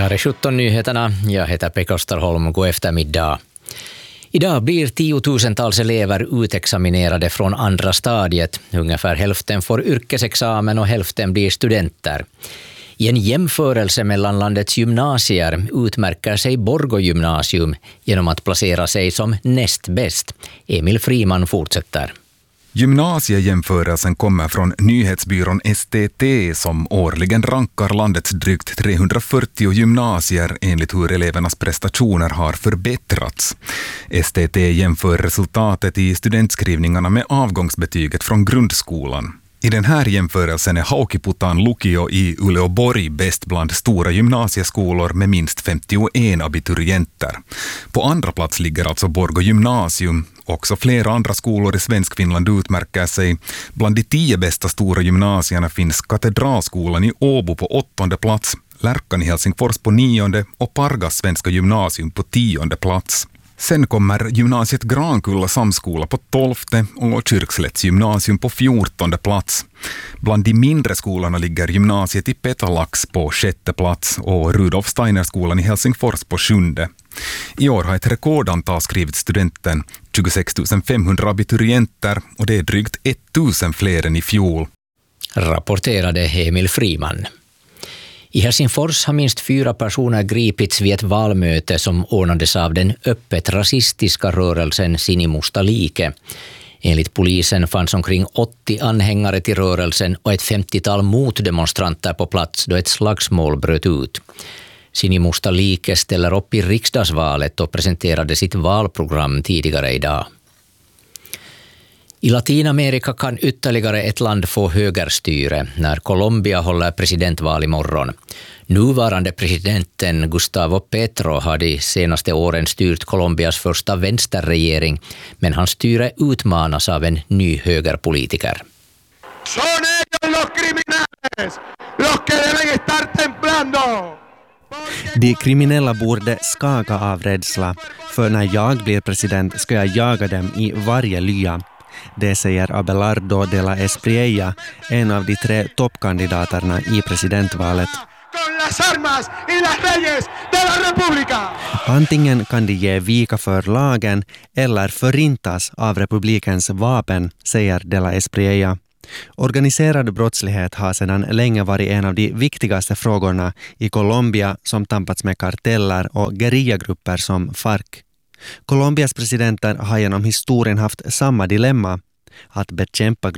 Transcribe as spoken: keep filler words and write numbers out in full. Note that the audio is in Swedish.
Här är sjutton nyheterna. Jag heter Pekka Österholm. God eftermiddag. Idag blir tiotusentals elever utexaminerade från andra stadiet. Ungefär hälften får yrkesexamen och hälften blir studenter. I en jämförelse mellan landets gymnasier utmärker sig Borgå gymnasium genom att placera sig som näst bäst. Emil Friman fortsätter. Gymnasiejämförelsen kommer från nyhetsbyrån S T T som årligen rankar landets drygt trehundrafyrtio gymnasier enligt hur elevernas prestationer har förbättrats. S T T jämför resultatet i studentskrivningarna med avgångsbetyget från grundskolan. I den här jämförelsen är Haukiputaan lukio i Uleåborg bäst bland stora gymnasieskolor med minst femtioen abiturienter. På andra plats ligger alltså Borgå gymnasium. Också flera andra skolor i Svenskfinland utmärker sig. Bland de tio bästa stora gymnasierna finns Katedralskolan i Åbo på åttonde plats, Lärkan i Helsingfors på nionde och Pargas svenska gymnasium på tionde plats. Sen kommer gymnasiet Grankulla samskola på tolfte och Kyrkslätts gymnasium på fjortonde plats. Bland de mindre skolorna ligger gymnasiet i Petalax på sjätte plats och Rudolf Steiner-skolan i Helsingfors på sjunde. I år har ett rekordantal skrivit studenten, tjugosex tusen femhundra abiturienter, och det är drygt tusen fler än i fjol. Rapporterade Emil Friman. I Helsingfors har minst fyra personer gripits vid ett valmöte som ordnades av den öppet rasistiska rörelsen Sinimusta Liike. Enligt polisen fanns omkring åttio anhängare till rörelsen och ett femtiotal motdemonstranter på plats då ett slagsmål bröt ut. Sinimusta Liike ställer upp i riksdagsvalet och presenterade sitt valprogram tidigare idag. I Latinamerika kan ytterligare ett land få högerstyre när Colombia håller presidentval imorgon. Nuvarande presidenten Gustavo Petro har de senaste åren styrt Colombias första vänsterregering, men hans styre utmanas av en ny högerpolitiker. Son ellos los criminales, los que deben estar temblando. De kriminella borde skaka av rädsla, för när jag blir president ska jag jaga dem i varje lya. Det säger Abelardo de la Espriella, en av de tre toppkandidaterna i presidentvalet. Antingen kan de ge vika för lagen eller förintas av republikens vapen, säger de la Espriella. Organiserad brottslighet har sedan länge varit en av de viktigaste frågorna i Colombia som tampats med karteller och gerillagrupper som FARC. Colombias presidenter har genom historien haft samma dilemma, att bekämpa